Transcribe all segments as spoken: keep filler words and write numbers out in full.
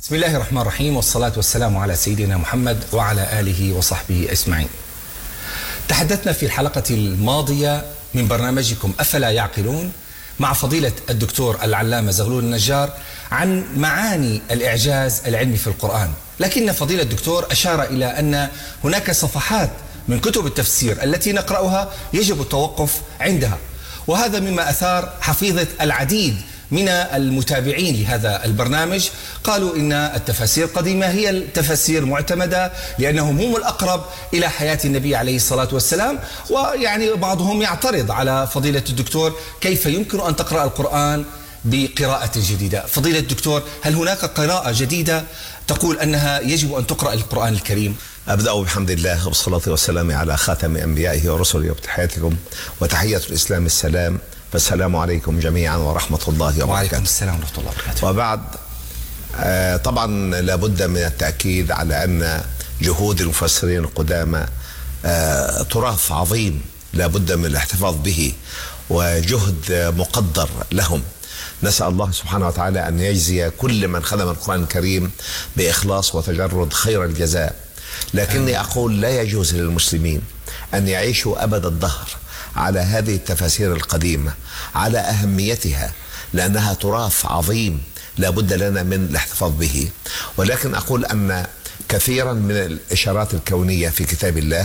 بسم الله الرحمن الرحيم، والصلاة والسلام على سيدنا محمد وعلى آله وصحبه أجمعين. تحدثنا في الحلقة الماضية من برنامجكم أفلا يعقلون مع فضيلة الدكتور العلامة زغلول النجار عن معاني الإعجاز العلمي في القرآن، لكن فضيلة الدكتور أشار إلى أن هناك صفحات من كتب التفسير التي نقرأها يجب التوقف عندها، وهذا مما أثار حفيظة العديد من المتابعين لهذا البرنامج. قالوا إن التفاسير القديمة هي التفاسير معتمدة لأنهم هم الأقرب إلى حياة النبي عليه الصلاة والسلام، ويعني بعضهم يعترض على فضيلة الدكتور كيف يمكن أن تقرأ القرآن بقراءة جديدة. فضيلة الدكتور، هل هناك قراءة جديدة تقول أنها يجب أن تقرأ القرآن الكريم؟ أبدأ بحمد الله والصلاة والسلام على خاتم أنبيائه ورسله وتحياتكم، وتحية الإسلام السلام، فالسلام عليكم جميعا ورحمة الله وبركاته. وعليكم السلام ورحمة الله وبركاته. وبعد آه طبعا لابد من التأكيد على أن جهود المفسرين القدامى آه تراث عظيم لابد من الاحتفاظ به، وجهد مقدر لهم. نسأل الله سبحانه وتعالى أن يجزي كل من خدم القرآن الكريم بإخلاص وتجرد خير الجزاء، لكني أقول لا يجوز للمسلمين أن يعيشوا أبد الدهر على هذه التفاسير القديمة، على أهميتها، لأنها تراث عظيم لا بد لنا من الاحتفاظ به. ولكن أقول أن كثيرا من الإشارات الكونية في كتاب الله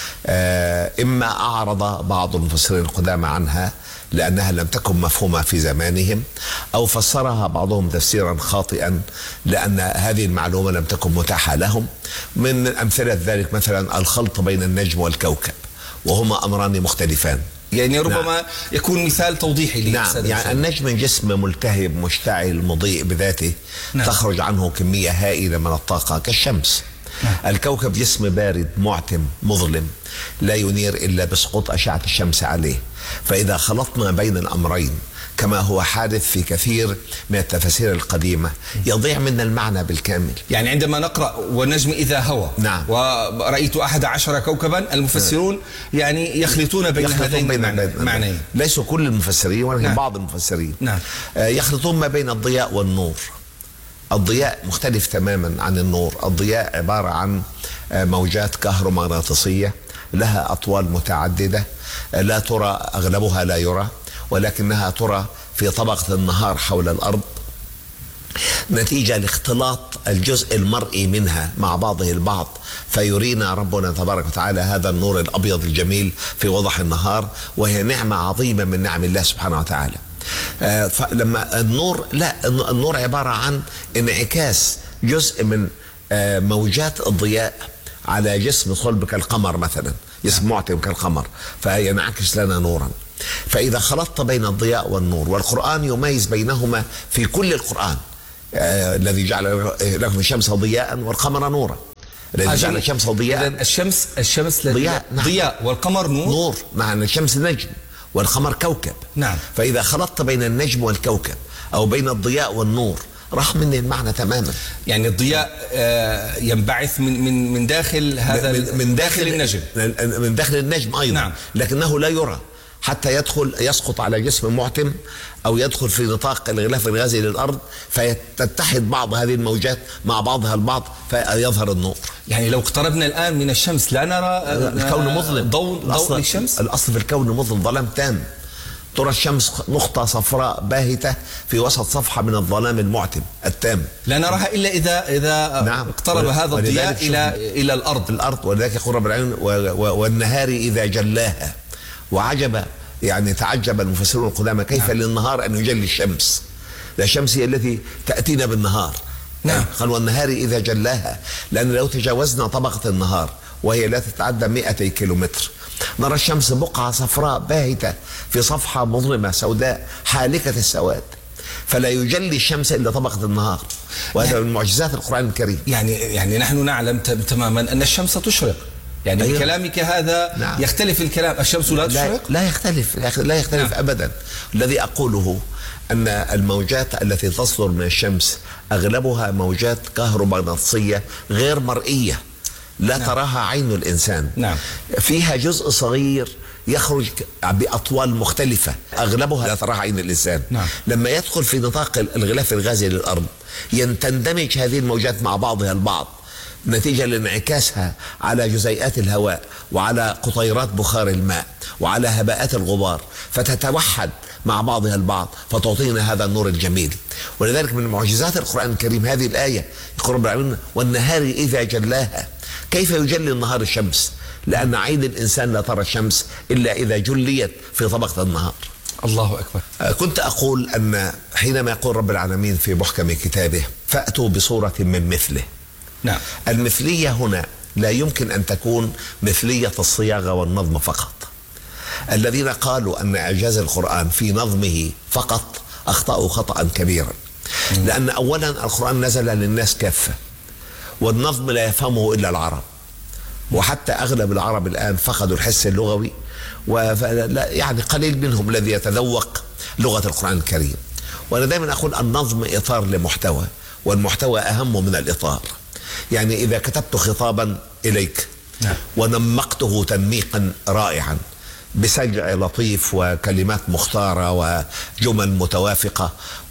إما أعرض بعض المفسرين القدامى عنها لأنها لم تكن مفهومة في زمانهم، أو فسرها بعضهم تفسيرا خاطئا لأن هذه المعلومة لم تكن متاحة لهم. من أمثلة ذلك مثلا الخلط بين النجم والكوكب، وهما أمران مختلفان. يعني ربما نعم. يكون مثال توضيحي. نعم، يعني النجم جسم ملتهب مشتعل مضيء بذاته، نعم. تخرج عنه كمية هائلة من الطاقة كالشمس. نعم. الكوكب جسم بارد معتم مظلم لا ينير إلا بسقوط أشعة الشمس عليه. فإذا خلطنا بين الأمرين كما هو حادث في كثير من التفاسير القديمة يضيع منا المعنى بالكامل. يعني عندما نقرأ والنجم إذا هوى، نعم. ورأيت أحد عشر كوكبا، المفسرون نعم. يعني يخلطون بين هذين المعنيين. ليسوا كل المفسرين ولكن نعم. بعض المفسرين نعم. يخلطون ما بين الضياء والنور. الضياء مختلف تماما عن النور. الضياء عبارة عن موجات كهرومغناطيسية لها أطوال متعددة لا ترى، أغلبها لا يرى، ولكنها ترى في طبقة النهار حول الأرض نتيجة لاختلاط الجزء المرئي منها مع بعضه البعض، فيرينا ربنا تبارك وتعالى هذا النور الأبيض الجميل في وضح النهار، وهي نعمة عظيمة من نعم الله سبحانه وتعالى. آه فلما النور لا النور عبارة عن انعكاس جزء من آه موجات الضياء على جسم صلب كالقمر مثلا، جسم معتم كالقمر، فينعكس لنا نورا. فإذا خلطت بين الضياء والنور، والقرآن يميز بينهما في كل القرآن، آه الذي جعل لكم الشمس ضياء والقمر نورا، الذي جعل الشمس ضياء. الشمس الشمس ضياء نعم. ضياء والقمر نور. نور نعم. الشمس نجم والقمر كوكب. نعم. فإذا خلطت بين النجم والكوكب أو بين الضياء والنور راح مني المعنى تماما. يعني الضياء ينبعث من من من داخل هذا من, من داخل النجم، من داخل النجم أيضا. نعم. لكنه لا يرى حتى يدخل يسقط على جسم معتم أو يدخل في نطاق الغلاف الغازي للأرض، فتتحد بعض هذه الموجات مع بعضها البعض فيظهر النور. يعني لو اقتربنا الآن من الشمس لا نرى الكون مظلم. ضوء ضوء الشمس. الأصل في الكون مظلم، ظلام تام. ترى الشمس نقطة صفراء باهتة في وسط صفحة من الظلام المعتم التام، لا نراها إلا إذا إذا نعم. اقترب هذا الضياء إلى إلى الأرض الأرض ولذلك يقول رب العالمين والنهار إذا جلاها. وعجب يعني تعجب المفسرون القدامى كيف نعم. للنهار أن يجلي الشمس، لا الشمس هي التي تأتينا بالنهار. نعم. قال والنهار إذا جلاها، لأن لو تجاوزنا طبقة النهار وهي لا تتعدى مئتي كيلومتر نرى الشمس بقعة صفراء باهتة في صفحة مظلمة سوداء حالكة السواد، فلا يجلي الشمس إلا طبقة النهار، وهذا يعني من معجزات القرآن الكريم. يعني يعني نحن نعلم تماما أن الشمس تشرق، يعني أيوة. بكلامك هذا نعم. يختلف الكلام، الشمس لا تشرق؟ لا, لا يختلف لا يختلف نعم. أبدا. الذي أقوله أن الموجات التي تصدر من الشمس أغلبها موجات كهرومغناطيسية غير مرئية لا نعم. تراها عين الإنسان. نعم. فيها جزء صغير يخرج بأطوال مختلفة أغلبها لا تراها عين الإنسان. نعم. لما يدخل في نطاق الغلاف الغازي للأرض تندمج هذه الموجات مع بعضها البعض نتيجة لانعكاسها على جزيئات الهواء وعلى قطيرات بخار الماء وعلى هباءات الغبار، فتتوحد مع بعضها البعض فتعطينا هذا النور الجميل. ولذلك من معجزات القرآن الكريم هذه الآية، يقول رب العالمين: والنهار إذا جلاها. كيف يجلي النهار الشمس؟ لأن عين الإنسان لا ترى الشمس إلا إذا جليت في طبقة النهار. الله أكبر. كنت أقول أن حينما يقول رب العالمين في محكم كتابه: فأتوا بصورة من مثله. نعم. المثلية هنا لا يمكن أن تكون مثلية الصياغة والنظم فقط. الذين قالوا أن إعجاز القرآن في نظمه فقط أخطأوا خطأ كبيرا. لأن أولا القرآن نزل للناس كافة، والنظم لا يفهمه إلا العرب، وحتى أغلب العرب الآن فقدوا الحس اللغوي، ويعني قليل منهم الذي يتذوق لغة القرآن الكريم. وأنا دائما أقول النظم إطار لمحتوى، والمحتوى أهم من الإطار. يعني إذا كتبت خطابا إليك ونمقته تنميقا رائعا بسجع لطيف وكلمات مختارة وجمل متوافقة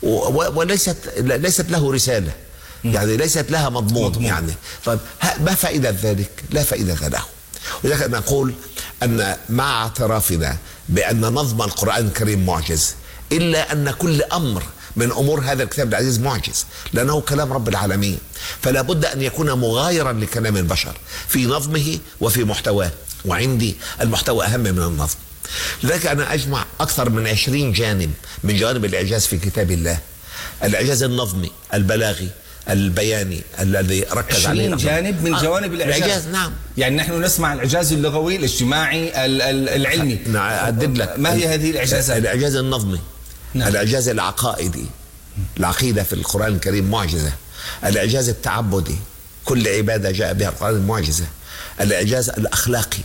وليست ليست له رسالة، يعني ليست لها مضمون, مضمون. يعني طيب ما فائدة ذلك؟ لا فائدة له. ولذلك نقول أن مع اعترافنا بأن نظم القرآن الكريم معجز، إلا أن كل أمر من أمور هذا الكتاب العزيز معجز، لأنه كلام رب العالمين، فلا بد أن يكون مغايرا لكلام البشر في نظمه وفي محتواه. وعندي المحتوى أهم من النظم. لذلك أنا أجمع أكثر من عشرين جانب من جوانب الإعجاز في كتاب الله. الإعجاز النظمي، البلاغي، البياني الذي ركز عليه عشرين جانب من جوانب الإعجاز. الإعجاز نعم. يعني نحن نسمع الإعجاز اللغوي، الاجتماعي، العلمي. نعم أعدد لك. ما هي هذه الإعجازات؟ الإعجاز النظمي. نعم. الإعجاز العقائدي، العقيدة في القرآن الكريم معجزة. الإعجاز التعبدي، كل عبادة جاء بها القرآن معجزة. الإعجاز الأخلاقي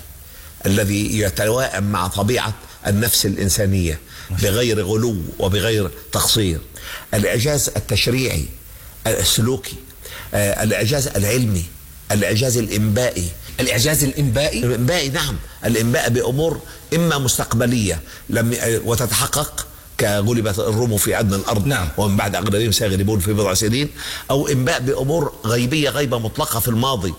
الذي يتوائم مع طبيعة النفس الإنسانية بغير غلو وبغير تقصير. الإعجاز التشريعي السلوكي. آه الإعجاز العلمي. الإعجاز الإنبائي. الإعجاز الإنبائي؟ الإنبائي نعم. الإنباء بأمور إما مستقبلية لم وتتحقق كغلبت الروم في أدنى الأرض، نعم. ومن بعد أغلبهم سيغلبون في بضع سنين، أو إنباء بأمور غيبية غيبة مطلقة في الماضي،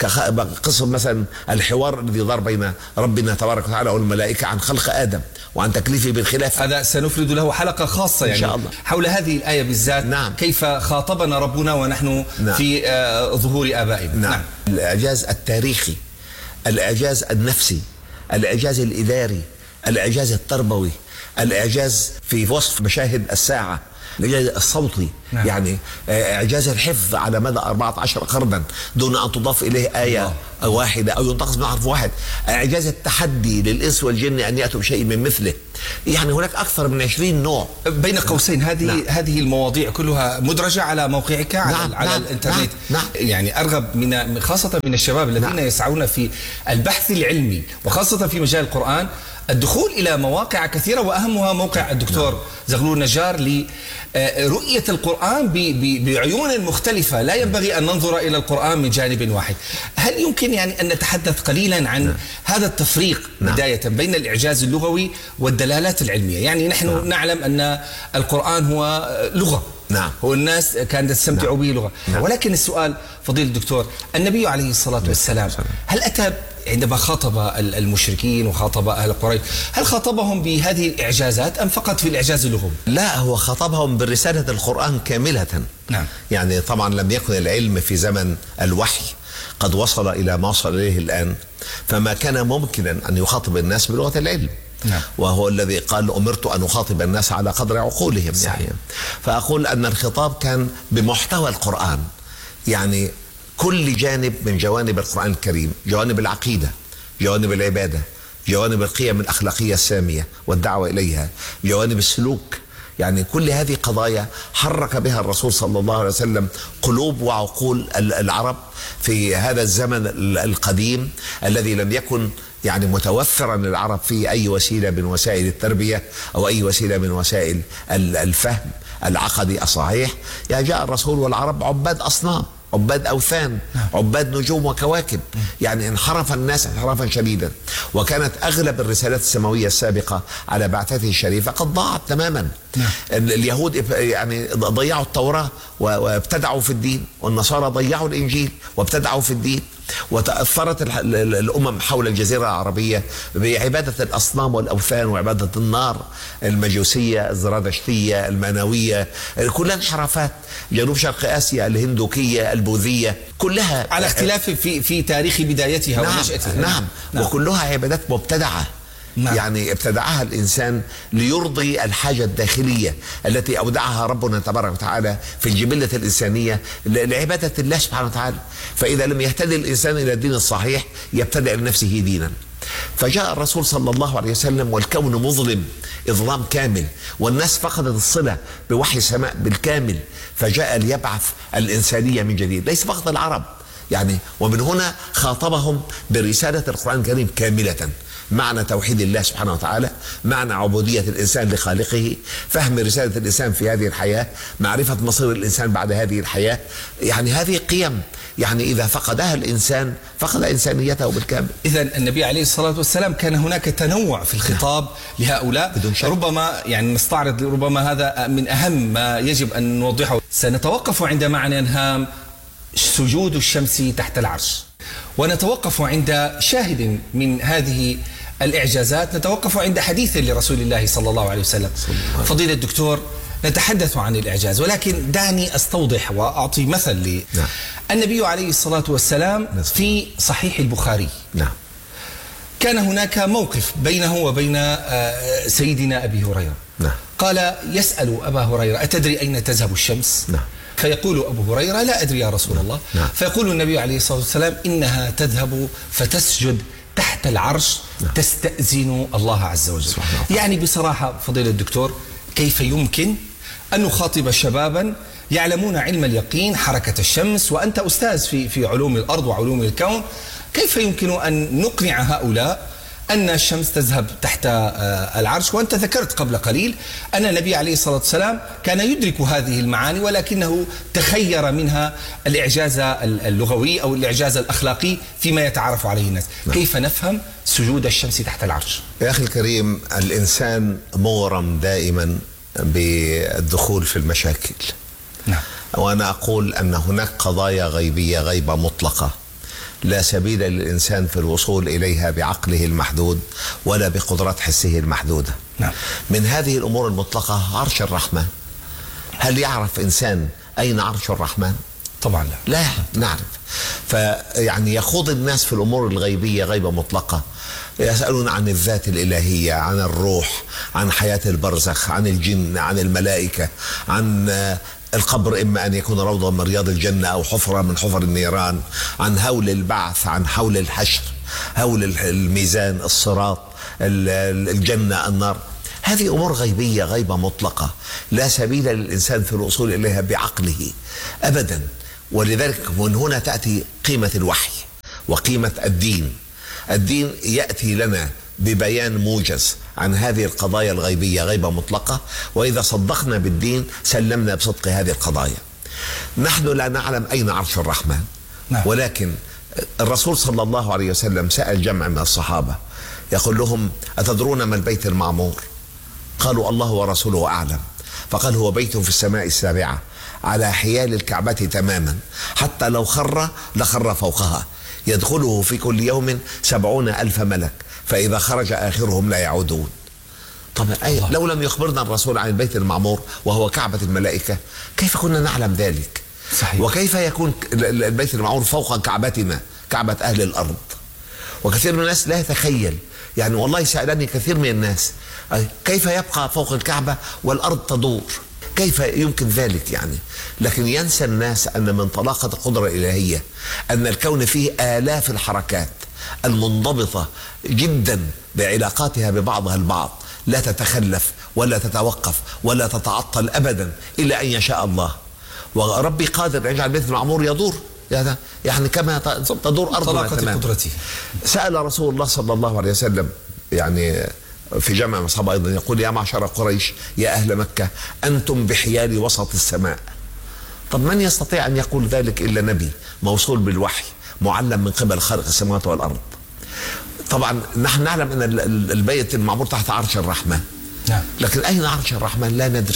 كقصة مثلا الحوار الذي دار بين ربنا تبارك وتعالى والملائكة عن خلق آدم وعن تكليفه بالخلافة. هذا سنفرد له حلقة خاصة يعني إن شاء الله حول هذه الآية بالذات. نعم. كيف خاطبنا ربنا ونحن نعم. في آه ظهور آبائنا. نعم. نعم. الإعجاز التاريخي، الإعجاز النفسي، الإعجاز الإداري، الإعجاز التربوي، الإعجاز في وصف مشاهد الساعة، الإعجاز الصوتي. نعم. يعني إعجاز الحفظ على مدى أربعة عشر قرنا دون أن تضاف إليه آية الله. واحدة أو ينتقص من حرف واحد. إعجاز التحدي للإنس والجن أن يأتوا بشيء من مثله. يعني هناك أكثر من عشرين نوع. بين قوسين هذه نعم. هذه المواضيع كلها مدرجة على موقعك على, نعم. على نعم. الإنترنت. نعم. نعم. يعني أرغب من خاصة من الشباب الذين نعم. يسعون في البحث العلمي وخاصة في مجال القرآن الدخول إلى مواقع كثيرة، وأهمها موقع الدكتور نعم. زغلول نجار لرؤية القرآن بعيون مختلفة. لا ينبغي أن ننظر إلى القرآن من جانب واحد. هل يمكن يعني أن نتحدث قليلا عن نعم. هذا التفريق نعم. بداية بين الإعجاز اللغوي والدلالات العلمية؟ يعني نحن نعم. نعلم أن القرآن هو لغة، نعم. هو الناس كانت تستمتع نعم. به لغة، نعم. ولكن السؤال فضيلة الدكتور، النبي عليه الصلاة والسلام هل أتى عندما خاطب المشركين وخاطب أهل قريش هل خاطبهم بهذه الإعجازات أم فقط في الإعجاز اللغوي؟ لا، هو خاطبهم برسالة القرآن كاملة. نعم. يعني طبعا لم يكن العلم في زمن الوحي قد وصل إلى ما وصل إليه الآن، فما كان ممكنا أن يخاطب الناس بلغة العلم. نعم. وهو الذي قال أمرت أن أخاطب الناس على قدر عقولهم. يعني فأقول أن الخطاب كان بمحتوى القرآن، يعني كل جانب من جوانب القرآن الكريم، جوانب العقيدة، جوانب العبادة، جوانب القيم الأخلاقية السامية والدعوة إليها، جوانب السلوك. يعني كل هذه قضايا حرك بها الرسول صلى الله عليه وسلم قلوب وعقول العرب في هذا الزمن القديم الذي لم يكن يعني متوفرا للعرب في أي وسيلة من وسائل التربية أو أي وسيلة من وسائل الفهم العقدي الصحيح. يعني جاء الرسول والعرب عباد أصنام، عباد أوثان، نعم. عباد نجوم وكواكب. يعني انحرف الناس انحرافا شديدا، وكانت أغلب الرسالات السماوية السابقة على بعثته الشريفة قد ضاعت تماما. نعم. اليهود يعني ضيعوا التوراة وابتدعوا في الدين، والنصارى ضيعوا الإنجيل وابتدعوا في الدين، وتأثرت الأمم حول الجزيرة العربية بعبادة الأصنام والأوثان وعبادة النار، المجوسية، الزرادشتية، المانوية، كلها انحرافات. جنوب شرق آسيا، الهندوكية، البوذية، كلها على اختلاف في في تاريخ بدايتها نعم ونشأتها. نعم, نعم. وكلها عبادات مبتدعة. نعم. يعني ابتدعها الإنسان ليرضي الحاجة الداخلية التي أودعها ربنا تبارك وتعالى في الجبلة الإنسانية لعبادة الله سبحانه وتعالى. فإذا لم يهتدي الإنسان إلى الدين الصحيح يبتدع لنفسه دينا. فجاء الرسول صلى الله عليه وسلم والكون مظلم إظلام كامل، والناس فقدت الصلة بوحي السماء بالكامل، فجاء ليبعث الإنسانية من جديد، ليس فقط العرب يعني. ومن هنا خاطبهم برسالة القرآن الكريم كاملة، معنى توحيد الله سبحانه وتعالى، معنى عبودية الإنسان لخالقه، فهم رسالة الإنسان في هذه الحياة، معرفة مصير الإنسان بعد هذه الحياة. يعني هذه قيم يعني إذا فقدها الإنسان فقد إنسانيته بالكامل. إذا النبي عليه الصلاة والسلام كان هناك تنوع في الخطاب لهؤلاء بدون شك. ربما يعني نستعرض ربما هذا من أهم ما يجب أن نوضحه. سنتوقف عند معنى هام سجود الشمس تحت العرش، ونتوقف عند شاهد من هذه الإعجازات، نتوقف عند حديث لرسول الله صلى الله عليه وسلم. فضيلة الدكتور، نتحدث عن الإعجاز، ولكن دعني أستوضح وأعطي مثل لي. نعم. النبي عليه الصلاة والسلام في صحيح البخاري نعم. كان هناك موقف بينه وبين سيدنا أبي هريرة. نعم. قال يسأل أبا هريرة أتدري أين تذهب الشمس؟ نعم. فيقول أبو هريرة لا أدري يا رسول الله. نعم. فيقول النبي عليه الصلاة والسلام إنها تذهب فتسجد تحت العرش. نعم. تستأذن الله عز وجل. يعني بصراحة فضيلة الدكتور، كيف يمكن أن نخاطب شبابا يعلمون علم اليقين حركة الشمس، وأنت أستاذ في في علوم الأرض وعلوم الكون، كيف يمكن أن نقنع هؤلاء أن الشمس تذهب تحت العرش؟ وأنت ذكرت قبل قليل أن النبي عليه الصلاة والسلام كان يدرك هذه المعاني، ولكنه تخير منها الإعجاز اللغوي أو الإعجاز الأخلاقي فيما يتعارف عليه الناس. نعم. كيف نفهم سجود الشمس تحت العرش؟ يا أخي الكريم، الإنسان مغرم دائما بالدخول في المشاكل. نعم. وأنا أقول أن هناك قضايا غيبية غيبة مطلقة لا سبيل للإنسان في الوصول إليها بعقله المحدود ولا بقدرات حسه المحدودة. نعم. من هذه الأمور المطلقة عرش الرحمن. هل يعرف إنسان أين عرش الرحمن؟ طبعا لا. لا نعرف. فيعني يخوض الناس في الأمور الغيبية غيبة مطلقة، يسألون عن الذات الإلهية، عن الروح، عن حياة البرزخ، عن الجن، عن الملائكة، عن القبر إما أن يكون روضة من رياض الجنة أو حفرة من حفر النيران، عن هول البعث، عن حول الحشر، هول الميزان، الصراط، الجنة، النار. هذه أمور غيبية غيبة مطلقة لا سبيل للإنسان في الوصول إليها بعقله أبدا. ولذلك من هنا تأتي قيمة الوحي وقيمة الدين. الدين يأتي لنا ببيان موجز عن هذه القضايا الغيبية غيبة مطلقة، وإذا صدقنا بالدين سلمنا بصدق هذه القضايا. نحن لا نعلم أين عرش الرحمن. نعم. ولكن الرسول صلى الله عليه وسلم سأل جمع من الصحابة يقول لهم أتدرون ما البيت المعمور؟ قالوا الله ورسوله أعلم. فقال هو بيت في السماء السابعة على حيال الكعبة تماما، حتى لو خر لخر فوقها، يدخله في كل يوم سبعون ألف ملك، فإذا خرج آخرهم لا يعودون. طبعا أي لو لم يخبرنا الرسول عن البيت المعمور وهو كعبة الملائكة كيف كنا نعلم ذلك؟ صحيح. وكيف يكون البيت المعمور فوق كعبتنا كعبة أهل الأرض؟ وكثير من الناس لا يتخيل. يعني والله سألني كثير من الناس كيف يبقى فوق الكعبة والأرض تدور؟ كيف يمكن ذلك يعني؟ لكن ينسى الناس أن من طلاقة القدرة الإلهية أن الكون فيه آلاف الحركات المنضبطة جدا بعلاقاتها ببعضها البعض، لا تتخلف ولا تتوقف ولا تتعطل أبدا إلا أن يشاء الله. وربي قادر يجعل البيت المعمور يدور يعني كما تدور أرضنا تماما. قدرته. سأل رسول الله صلى الله عليه وسلم يعني في جمع أصحابه أيضا يقول يا معشر قريش يا أهل مكة أنتم بحيال وسط السماء. طب من يستطيع أن يقول ذلك إلا نبي موصول بالوحي معلم من قبل خالق السماوات والأرض. طبعا نحن نعلم أن البيت المعمور تحت عرش الرحمن، نعم. لكن أين عرش الرحمن لا ندري.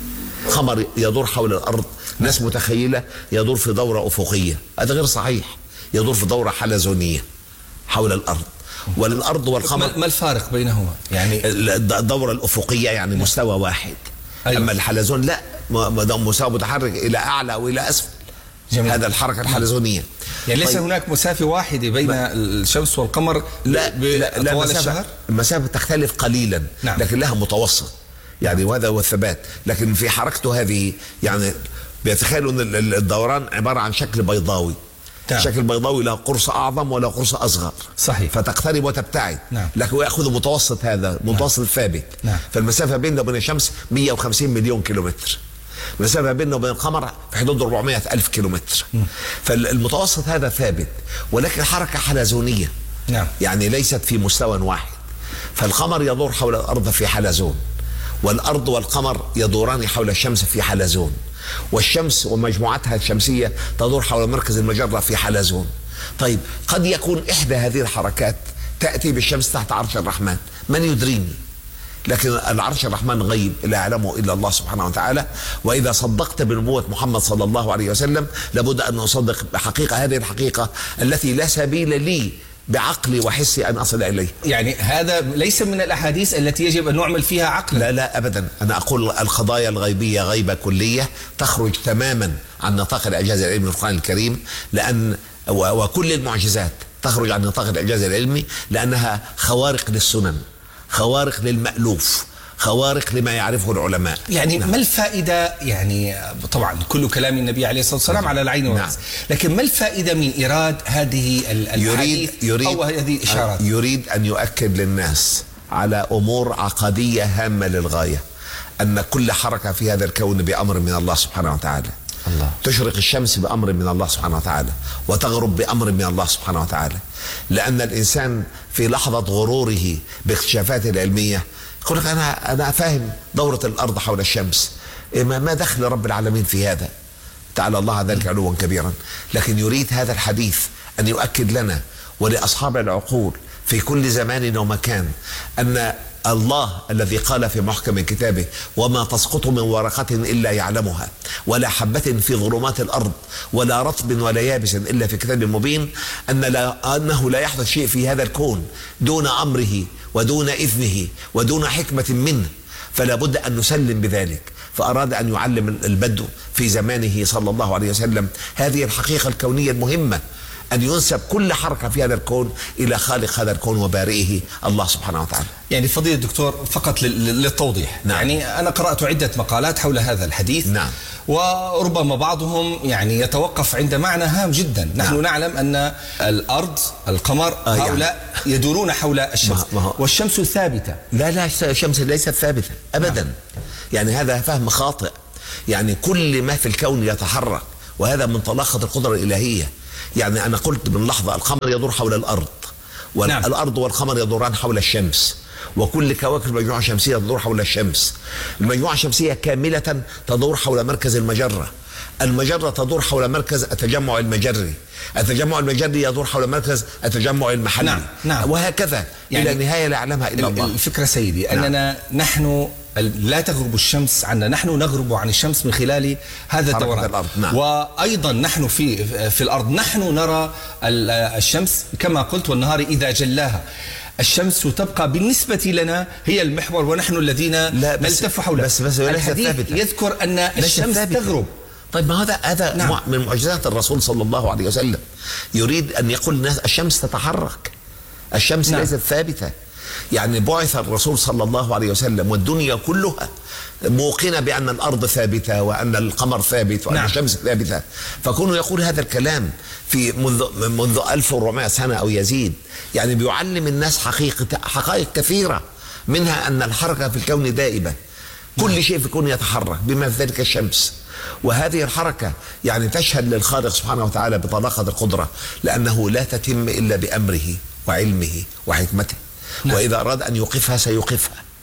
قمر يدور حول الأرض، ناس متخيلة يدور في دورة أفقية، هذا غير صحيح، يدور في دورة حلزونية حول الأرض. والأرض والقمر ما الفارق بينهما؟ يعني الدورة الأفقية يعني مستوى واحد. أيوة. أما الحلزون لا، مستوى متحرك إلى أعلى وإلى أسفل. جميل. هذا الحركة الحلزونية. يعني ليس طيب. هناك مسافة واحدة بين ما الشمس والقمر لا لا, لا طوال الشهر؟ المسافة تختلف قليلا. نعم. لكن لها متوسط يعني، وهذا هو الثبات. لكن في حركته هذه يعني بيتخيلوا أن الدوران عبارة عن شكل بيضاوي. نعم. شكل بيضاوي له قرص أعظم ولا قرص أصغر. صحيح. فتقترب وتبتعد. نعم. لكن يأخذ متوسط، هذا متوسط. نعم. ثابت. نعم. فالمسافة بيننا وبين الشمس مئة وخمسين مليون كيلومتر. المسافة بيننا وبين القمر في حدود أربعمئة ألف كيلومتر. م. فالمتوسط هذا ثابت، ولكن حركة حلزونية. نعم. يعني ليست في مستوى واحد. فالقمر يدور حول الأرض في حلزون، والأرض والقمر يدوران حول الشمس في حلزون، والشمس ومجموعتها الشمسية تدور حول مركز المجرة في حلزون. طيب قد يكون إحدى هذه الحركات تأتي بالشمس تحت عرش الرحمن، من يدريني؟ لكن العرش الرحمن غيب لا يعلمه إلا الله سبحانه وتعالى. وإذا صدقت بنبوة محمد صلى الله عليه وسلم لابد أن نصدق بحقيقة هذه الحقيقة التي لا سبيل لي بعقلي وحسي أن أصل إليه. يعني هذا ليس من الأحاديث التي يجب أن نعمل فيها عقلا. لا لا أبدا. أنا أقول القضايا الغيبية غيبة كلية تخرج تماما عن نطاق الإعجاز العلمي في القرآن الكريم، لأن وكل المعجزات تخرج عن نطاق الإعجاز العلمي لأنها خوارق للسنن، خوارق للمألوف، خوارق لما يعرفه العلماء. يعني نعم. ما الفائدة؟ يعني طبعا كل كلام النبي عليه الصلاة والسلام نعم. على العين والرأس. نعم. لكن ما الفائدة من إيراد هذه الحديث يريد أو هذه الإشارات؟ يريد أن يؤكد للناس على أمور عقدية هامة للغاية، أن كل حركة في هذا الكون بأمر من الله سبحانه وتعالى. الله. تشرق الشمس بأمر من الله سبحانه وتعالى، وتغرب بأمر من الله سبحانه وتعالى. لأن الإنسان في لحظة غروره باكتشافاته العلمية يقول لك أنا أنا فاهم دورة الأرض حول الشمس، ما دخل رب العالمين في هذا؟ تعالى الله ذلك علوا كبيرا. لكن يريد هذا الحديث أن يؤكد لنا ولأصحاب العقول في كل زمان ومكان أن الله الذي قال في محكم كتابه وما تسقط من ورقة إلا يعلمها ولا حبة في ظلمات الأرض ولا رطب ولا يابس إلا في كتاب مبين، أن لا أنه لا يحدث شيء في هذا الكون دون أمره ودون إذنه ودون حكمة منه، فلا بد أن نسلم بذلك. فأراد أن يعلم البدو في زمانه صلى الله عليه وسلم هذه الحقيقة الكونية المهمة، أن ينسب كل حركة في هذا الكون إلى خالق هذا الكون وبارئه الله سبحانه وتعالى. يعني فضيلة الدكتور فقط للتوضيح. نعم. يعني أنا قرأت عدة مقالات حول هذا الحديث. نعم. وربما بعضهم يعني يتوقف عند معنى هام جدا. نحن نعم. نعلم أن الأرض القمر آه هؤلاء يعني. يدورون حول الشمس والشمس ثابتة. لا لا الشمس ليست ثابتة أبدا. نعم. يعني هذا فهم خاطئ. يعني كل ما في الكون يتحرك، وهذا من طلاقة القدرة الإلهية. يعني أنا قلت من لحظة القمر يدور حول الأرض، والأرض نعم. والقمر يدوران حول الشمس، وكل كواكب المجموعة الشمسية تدور حول الشمس. المجموعة الشمسية كاملة تدور حول مركز المجرة، المجرة تدور حول مركز التجمع المجري، التجمع المجري يدور حول مركز التجمع المحلي. نعم. نعم. وهكذا يعني إلى نهاية لا يعلمها إلا الله. الفكرة سيدي نعم. أننا نحن لا تغرب الشمس عنا، نحن نغرب عن الشمس من خلال هذا الدوران. نعم. وأيضا نحن في في الأرض نحن نرى الشمس كما قلت والنهار إذا جلاها. الشمس تبقى بالنسبة لنا هي المحور ونحن الذين نلتف حولها. بس بس الحديث يذكر أن الشمس تغرب. طيب ما هذا هذا نعم. من معجزات الرسول صلى الله عليه وسلم. يريد أن يقول الناس الشمس تتحرك، الشمس نعم. ليست ثابتة. يعني بعث الرسول صلى الله عليه وسلم والدنيا كلها موقنة بأن الأرض ثابتة وأن القمر ثابت وأن نعم. الشمس ثابتة، فكونه يقول هذا الكلام في منذ منذ ألف وأربعمائة سنة أو يزيد، يعني بيعلم الناس حقيقة حقائق كثيرة، منها أن الحركة في الكون دائبة، كل نعم. شيء في الكون يتحرك بما في ذلك الشمس، وهذه الحركة يعني تشهد للخالق سبحانه وتعالى بطلاقة القدرة، لأنه لا تتم إلا بأمره وعلمه وحكمته. نعم. وإذا أراد أن يوقفها سيوقفها،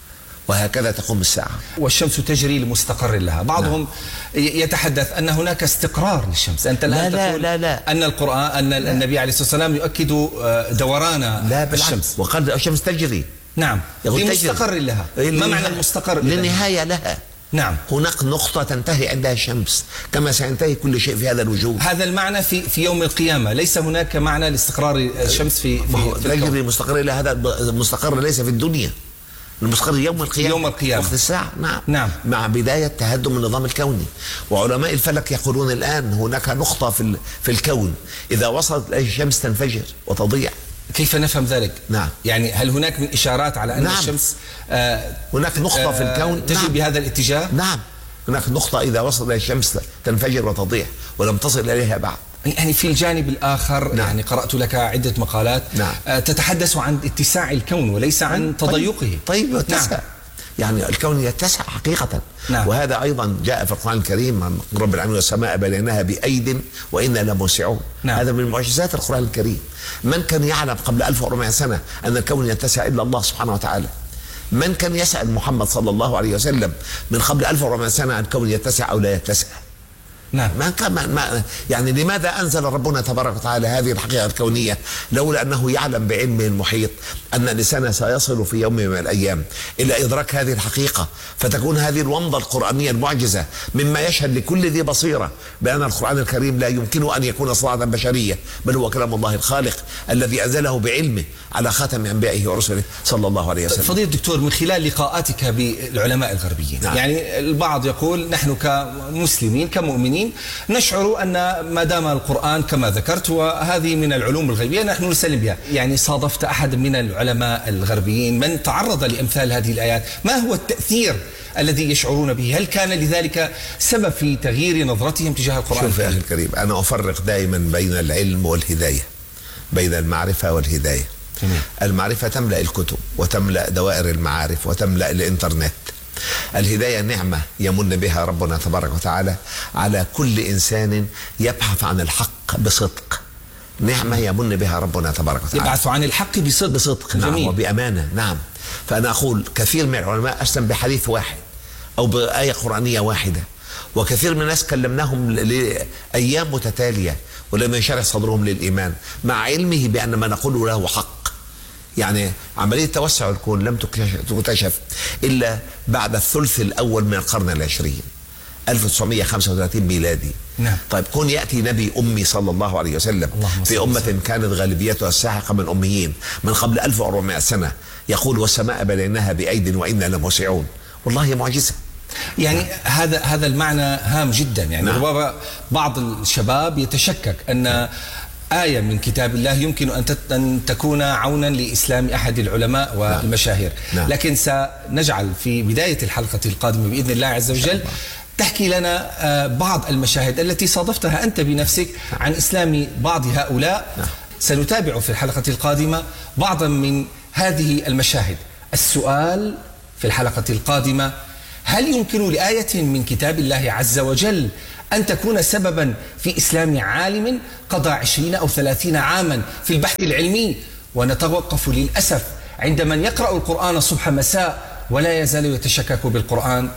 وهكذا تقوم الساعة. والشمس تجري لمستقر لها. بعضهم نعم. يتحدث أن هناك استقرار للشمس. أنت الآن لا تقول لا لا أن القرآن أن لا. النبي عليه الصلاة والسلام يؤكد دوران لا الشمس، وقال الشمس تجري نعم لمستقر لها. ما معنى المستقر؟ لنهاية لها. نعم، هناك نقطة تنتهي عندها الشمس كما سينتهي كل شيء في هذا الوجود. هذا المعنى في في يوم القيامة، ليس هناك معنى لاستقرار الشمس في في, في تجري مستقر لها. هذا المستقر ليس في الدنيا، المستقر يوم القيامة، يوم القيامة وقت الساعة. نعم. نعم مع بداية تهدم النظام الكوني. وعلماء الفلك يقولون الآن هناك نقطة في في الكون إذا وصلت إليه الشمس تنفجر وتضيع. كيف نفهم ذلك؟ نعم. يعني هل هناك من إشارات على أن نعم. الشمس آه هناك نقطة آه في الكون تجري نعم. بهذا الاتجاه؟ نعم، هناك نقطة إذا وصلت إلى الشمس تنفجر وتضيع ولم تصل إليها بعد. يعني في الجانب الآخر نعم. يعني قرأت لك عدة مقالات نعم. آه تتحدث عن اتساع الكون وليس عن تضيقه. طيب يتسع. نعم. يعني الكون يتسع حقيقة. نعم. وهذا أيضا جاء في القرآن الكريم عن رب العالمين والسماء بنيناها بأيد وإنا لموسعون. نعم. هذا من معجزات القرآن الكريم. من كان يعلم قبل ألف وأربعمائة سنة أن الكون يتسع إلا الله سبحانه وتعالى؟ من كان يسأل محمد صلى الله عليه وسلم من قبل ألف وأربعمائة سنة عن الكون يتسع أو لا يتسع؟ نعم. ما كان ما يعني لماذا أنزل ربنا تبارك وتعالى هذه الحقيقة الكونية لولا أنه يعلم بعلمه المحيط أن الإنسان سيصل في يوم من الأيام إلى إدراك هذه الحقيقة، فتكون هذه الومضة القرآنية المعجزة مما يشهد لكل ذي بصيرة بأن القرآن الكريم لا يمكن أن يكون صناعة بشرية، بل هو كلام الله الخالق الذي أنزله بعلمه على خاتم أنبيائه ورسله صلى الله عليه وسلم. فضيلة الدكتور، من خلال لقاءاتك بالعلماء الغربيين نعم. يعني البعض يقول نحن كمسلمين كمؤمنين نشعر أن ما دام القرآن كما ذكرت وهذه من العلوم الغيبية نحن نسلم بها. يعني صادفت أحد من العلماء الغربيين من تعرض لأمثال هذه الآيات، ما هو التأثير الذي يشعرون به؟ هل كان لذلك سبب في تغيير نظرتهم تجاه القرآن؟ شوف يا أخي الكريم، أنا أفرق دائما بين العلم والهداية، بين المعرفة والهداية. جميل. المعرفة تملأ الكتب وتملأ دوائر المعارف وتملأ الإنترنت. الهداية نعمة يمن بها ربنا تبارك وتعالى على كل إنسان يبحث عن الحق بصدق. نعمة يمن بها ربنا تبارك وتعالى. يبحث عن الحق بصدق. بصدق نعم. جميل. وبأمانة نعم. فأنا أقول كثير من العلماء أسلم بحديث واحد أو بآية قرآنية واحدة، وكثير من الناس كلمناهم لأيام متتالية ولم ينشرح صدرهم للإيمان مع علمه بأن ما نقوله له حق. يعني عملية توسع الكون لم تكتشف إلا بعد الثلث الأول من القرن العشرين ألف وتسعمائة وخمسة وثلاثين ميلادي. نعم. طيب كون يأتي نبي أمي صلى الله عليه وسلم في أمة كانت غالبيتها الساحقة من أميين من قبل ألف وأربعمائة سنة يقول والسماء بنيناها بأيد وإنا لموسعون، والله معجزة. يعني نعم. هذا هذا المعنى هام جدا. يعني نعم. ربما بعض الشباب يتشكك أن آية من كتاب الله يمكن أن تكون عونا لإسلام أحد العلماء والمشاهير. نعم. لكن سنجعل في بداية الحلقة القادمة بإذن الله عز وجل تحكي لنا بعض المشاهد التي صادفتها أنت بنفسك عن إسلام بعض هؤلاء. نعم. سنتابع في الحلقة القادمة بعضا من هذه المشاهد. السؤال في الحلقة القادمة: هل يمكن لآية من كتاب الله عز وجل أن تكون سببا في إسلام عالم قضى عشرين أو ثلاثين عاما في البحث العلمي؟ ونتوقف للأسف عند من يقرأ القرآن صبح مساء ولا يزال يتشكك بالقرآن.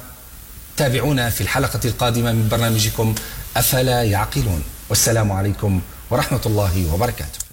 تابعونا في الحلقة القادمة من برنامجكم أفلا يعقلون، والسلام عليكم ورحمة الله وبركاته.